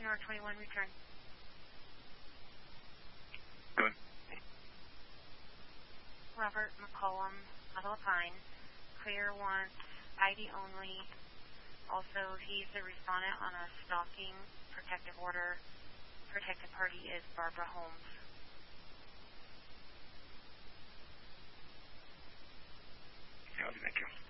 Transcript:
R21, return. Good. Robert McCollum, Alpine. Clear wants ID only. Also, he's the respondent on a stalking protective order. Protected party is Barbara Holmes. Yeah, thank you.